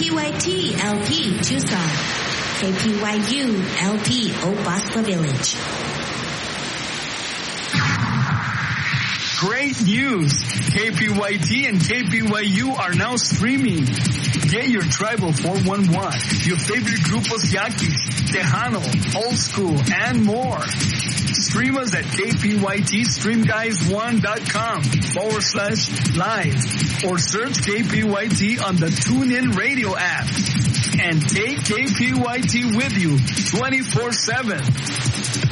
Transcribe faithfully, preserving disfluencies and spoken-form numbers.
P Y T L P Tucson, K P Y U L P Obaspa Village. Great news! K P Y T and K P Y U are now streaming. Get your Tribal four one one, your favorite grupos Yaquis, Tejano, Old School, and more. Stream us at K P Y T stream guys one dot com forward slash live or search K P Y T on the TuneIn Radio app. And take K P Y T with you twenty-four seven.